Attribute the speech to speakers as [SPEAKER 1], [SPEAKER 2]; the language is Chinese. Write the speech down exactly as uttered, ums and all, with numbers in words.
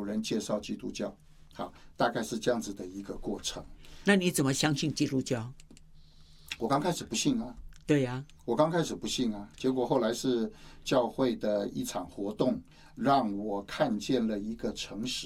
[SPEAKER 1] 人介绍基督教。好，大概是这样子的一个过程。
[SPEAKER 2] 那你怎么相信基督教？
[SPEAKER 1] 我刚开始不信啊。
[SPEAKER 2] 对呀、啊，
[SPEAKER 1] 我刚开始不信啊，结果后来是教会的一场活动，让我看见了一个诚实。